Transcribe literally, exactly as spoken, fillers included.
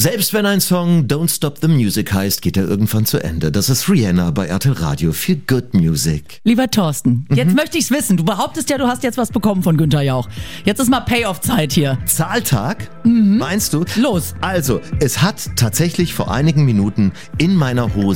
Selbst wenn ein Song Don't Stop the Music heißt, geht er irgendwann zu Ende. Das ist Rihanna bei R T L Radio für Good Music. Lieber Thorsten, mhm. jetzt möchte ich's wissen. Du behauptest ja, du hast jetzt was bekommen von Günther Jauch. Jetzt ist mal Payoff-Zeit hier. Zahltag? Mhm. Meinst du? Los. Also, es hat tatsächlich vor einigen Minuten in meiner Hose